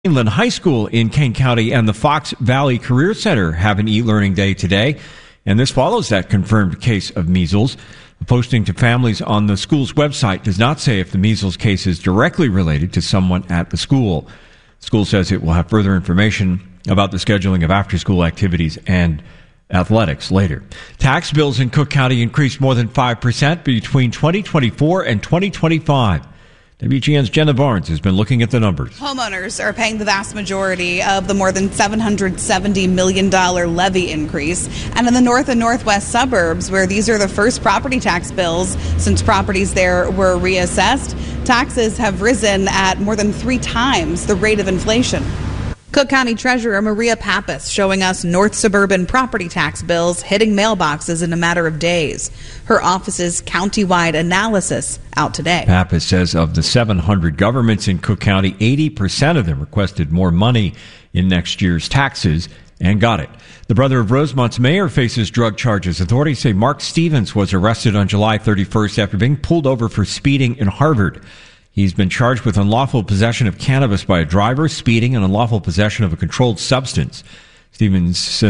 Inland High School in Kane County and the Fox Valley Career Center have an e-learning day today, and this follows that confirmed case of measles. The posting to families on the school's website does not say if the measles case is directly related to someone at the school. The school says it will have further information about the scheduling of after-school activities and athletics later. Tax bills in Cook County increased more than 5% between 2024 and 2025. WGN's Jenna Barnes has been looking at the numbers. Homeowners are paying the vast majority of the more than $770 million levy increase. And in the north and northwest suburbs, where these are the first property tax bills since properties there were reassessed, taxes have risen at more than 3 times the rate of inflation. Cook County Treasurer Maria Pappas showing us north suburban property tax bills hitting mailboxes in a matter of days. Her office's county-wide analysis out today. Pappas says of the 700 governments in Cook County, 80% of them requested more money in next year's taxes and got it. The brother of Rosemont's mayor faces drug charges. Authorities say Mark Stevens was arrested on July 31st after being pulled over for speeding in Harvard. He's been charged with unlawful possession of cannabis by a driver, speeding, and unlawful possession of a controlled substance. Stevens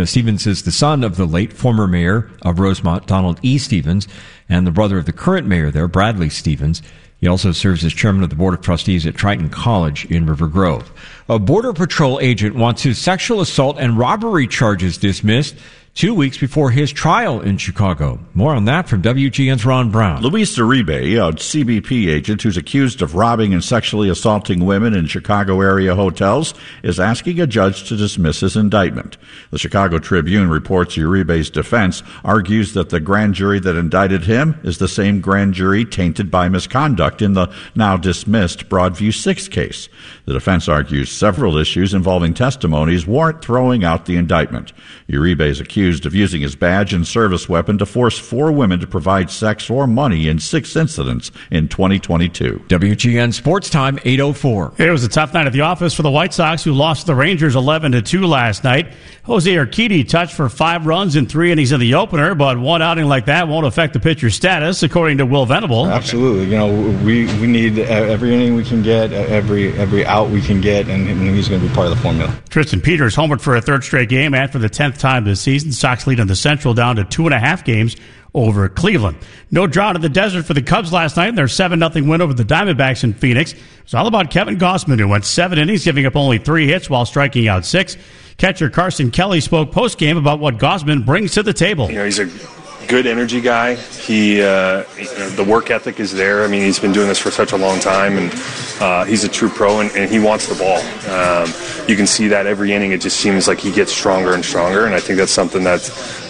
is the son of the late former mayor of Rosemont, Donald E. Stevens, and the brother of the current mayor there, Bradley Stevens. He also serves as chairman of the Board of Trustees at Triton College in River Grove. A Border Patrol agent wants his sexual assault and robbery charges dismissed 2 weeks before his trial in Chicago. More on that from WGN's Ron Brown. Luis Uribe, a CBP agent who's accused of robbing and sexually assaulting women in Chicago area hotels, is asking a judge to dismiss his indictment. The Chicago Tribune reports Uribe's defense argues that the grand jury that indicted him is the same grand jury tainted by misconduct in the now dismissed Broadview 6 case. The defense argues several issues involving testimonies warrant throwing out the indictment. Uribe is accused of using his badge and service weapon to force 4 women to provide sex or money in 6 incidents in 2022. WGN Sports Time, 8:04. It was a tough night at the office for the White Sox, who lost to the Rangers 11-2 last night. Jose Urquidy touched for 5 runs in 3 innings in the opener, but one outing like that won't affect the pitcher's status, according to Will Venable. Absolutely. You know, we need every inning we can get, every out we can get, and he's going to be part of the formula. Tristan Peters homered for a 3rd straight game and for the 10th time this season. Sox lead in the Central down to 2.5 games over Cleveland. No drought in the desert for the Cubs last night in their 7-0 win over the Diamondbacks in Phoenix. It was all about Kevin Gausman, who went 7 innings, giving up only 3 hits while striking out 6. Catcher Carson Kelly spoke post-game about what Gausman brings to the table. You know, he's a good energy guy. The work ethic is there. I mean, he's been doing this for such a long time, and he's a true pro, and he wants the ball. You can see that every inning. It just seems like he gets stronger and stronger, and I think that's something that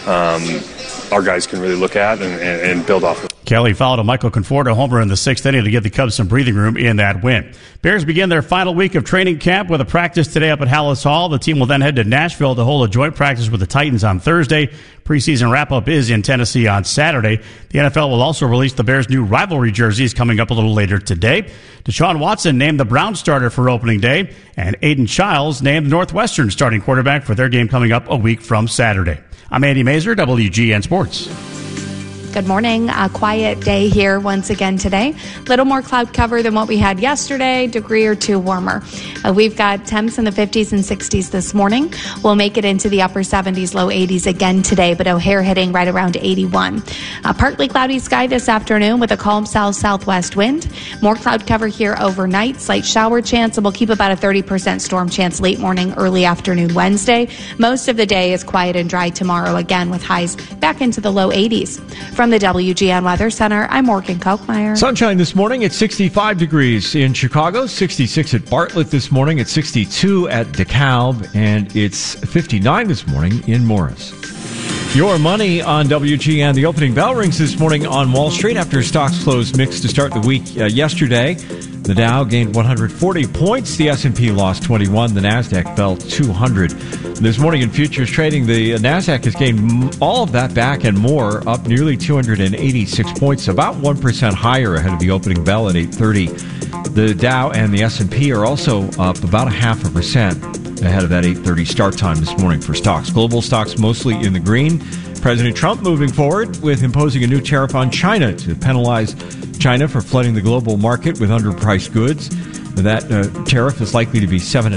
our guys can really look at and build off of. Kelly followed a Michael Conforto homer in the 6th inning to give the Cubs some breathing room in that win. Bears begin their final week of training camp with a practice today up at Hallis Hall. The team will then head to Nashville to hold a joint practice with the Titans on Thursday. Preseason wrap-up is in Tennessee on Saturday. The NFL will also release the Bears' new rivalry jerseys coming up a little later today. Deshaun Watson named the Browns starter for opening day, and Aiden Childs named Northwestern starting quarterback for their game coming up a week from Saturday. I'm Andy Mazer, WGN Sports. Good morning. A quiet day here once again today. Little more cloud cover than what we had yesterday, degree or 2 warmer. We've got temps in the 50s and 60s this morning. We'll make it into the upper 70s, low 80s again today, but O'Hare hitting right around 81. Partly cloudy sky this afternoon with a calm south-southwest wind. More cloud cover here overnight, slight shower chance, and we'll keep about a 30% storm chance late morning, early afternoon Wednesday. Most of the day is quiet and dry tomorrow again with highs back into the low 80s. From the WGN Weather Center, I'm Morgan Kochmeyer. Sunshine this morning at 65 degrees in Chicago, 66 at Bartlett this morning, at 62 at DeKalb, and it's 59 this morning in Morris. Your money on WGN. The opening bell rings this morning on Wall Street after stocks closed mixed to start the week yesterday. The Dow gained 140 points. The S&P lost 21. The Nasdaq fell 200. This morning in futures trading, the Nasdaq has gained all of that back and more, up nearly 286 points, about 1% higher ahead of the opening bell at 8:30. The Dow and the S&P are also up about 0.5% ahead of that 8:30 start time this morning for stocks. Global stocks mostly in the green. President Trump moving forward with imposing a new tariff on China to penalize China for flooding the global market with underpriced goods. That tariff is likely to be 7.5%.